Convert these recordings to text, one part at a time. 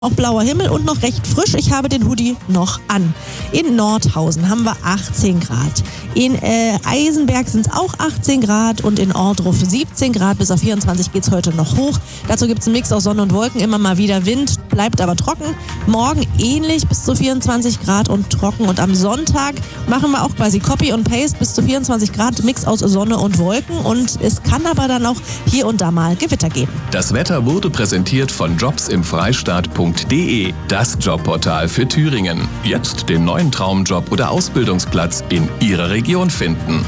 Auch blauer Himmel und noch recht frisch. Ich habe den Hoodie noch an. In Nordhausen haben wir 18 Grad. In Eisenberg sind es auch 18 Grad und in Ohrdruf 17 Grad. Bis auf 24 geht es heute noch hoch. Dazu gibt es einen Mix aus Sonne und Wolken, immer mal wieder Wind, bleibt aber trocken. Morgen ähnlich bis zu 24 Grad und trocken. Und am Sonntag machen wir auch quasi Copy und Paste bis zu 24 Grad, Mix aus Sonne und Wolken. Und es kann aber dann auch hier und da mal Gewitter geben. Das Wetter wurde präsentiert von jobsimfreistaat.de, das Jobportal für Thüringen. Jetzt den neuen Traumjob oder Ausbildungsplatz in Ihrer Region finden.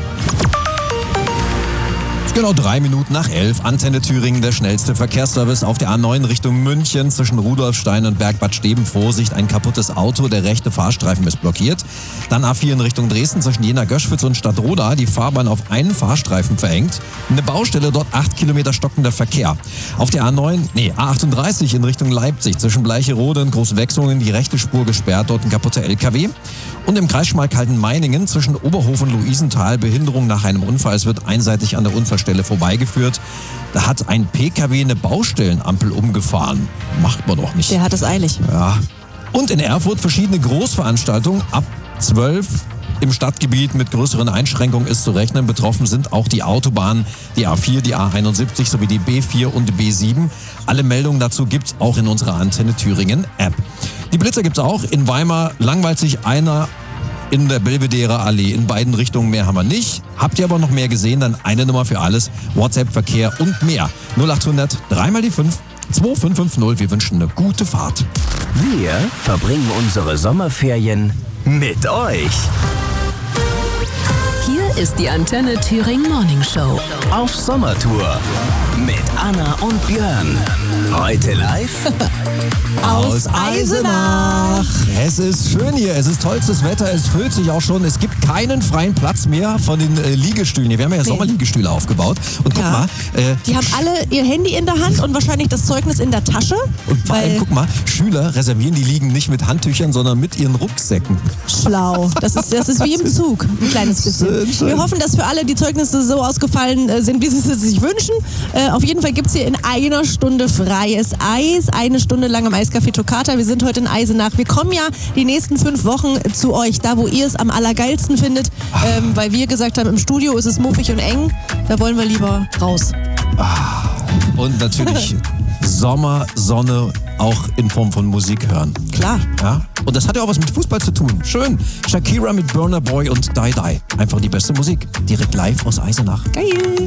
Genau 3 Minuten nach 11. Antenne Thüringen, der schnellste Verkehrsservice auf der A9 Richtung München zwischen Rudolfstein und Bergbad Steben. Vorsicht, ein kaputtes Auto, der rechte Fahrstreifen ist blockiert. Dann A4 in Richtung Dresden zwischen Jena-Göschwitz und Stadtroda, die Fahrbahn auf einen Fahrstreifen verengt. Eine Baustelle, dort 8 Kilometer stockender Verkehr. Auf der A38 in Richtung Leipzig zwischen Bleicherode und Großwechslungen die rechte Spur gesperrt, dort ein kaputter LKW. Und im Kreis Schmalkalden-Meiningen zwischen Oberhof und Luisenthal Behinderung nach einem Unfall. Es wird einseitig an der Unfallstelle vorbeigeführt. Da hat ein PKW eine Baustellenampel umgefahren. Macht man doch nicht. Der hat es eilig. Ja. Und in Erfurt verschiedene Großveranstaltungen ab 12 im Stadtgebiet mit größeren Einschränkungen ist zu rechnen. Betroffen sind auch die Autobahnen, die A4, die A71 sowie die B4 und B7. Alle Meldungen dazu gibt's auch in unserer Antenne Thüringen App. Die Blitzer gibt's auch. In Weimar langweilt sich einer in der Belvedere Allee. In beiden Richtungen mehr haben wir nicht. Habt ihr aber noch mehr gesehen, dann eine Nummer für alles. WhatsApp, Verkehr und mehr. 0800 3 mal die 5 2550. Wir wünschen eine gute Fahrt. Wir verbringen unsere Sommerferien mit euch. Hier ist die Antenne Thüringen Morning Show. Auf Sommertour mit Anna und Björn. Heute live aus Eisenach. Es ist schön hier, es ist tollstes Wetter, es füllt sich auch schon. Es gibt keinen freien Platz mehr von den Liegestühlen hier. Wir haben ja Sommerliegestühle aufgebaut. Und guck mal. Die haben alle ihr Handy in der Hand und wahrscheinlich das Zeugnis in der Tasche. Und vor allem, guck mal, Schüler reservieren die Liegen nicht mit Handtüchern, sondern mit ihren Rucksäcken. Schlau. Das ist wie im Zug, ein kleines bisschen. Schön. Wir hoffen, dass für alle die Zeugnisse so ausgefallen sind, wie sie es sich wünschen. Auf jeden Fall gibt es hier in einer Stunde freies Eis. 1 Stunde lang im Eiscafé Toccata. Wir sind heute in Eisenach. Wir kommen ja die nächsten 5 Wochen zu euch, da wo ihr es am allergeilsten findet. Weil wir gesagt haben, im Studio ist es muffig und eng. Da wollen wir lieber raus. Und natürlich Sommer, Sonne, auch in Form von Musik hören. Klar. Ja? Und das hat ja auch was mit Fußball zu tun. Schön. Shakira mit Burna Boy und Die Die. Einfach die beste Musik. Direkt live aus Eisenach. Geil.